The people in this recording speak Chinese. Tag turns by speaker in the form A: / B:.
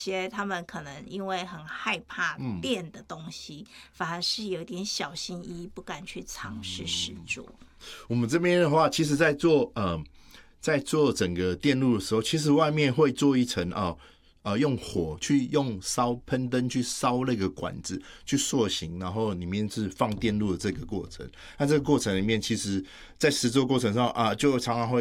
A: 些他们可能因为很害怕电的东西，反而是有点小心翼翼，不敢去尝试试做。
B: 我们这边的话，其实在做整个电路的时候，其实外面会做一层用火去用喷灯去烧那个管子去塑形，然后里面是放电路的这个过程。那这个过程里面，其实在实作过程上就常常会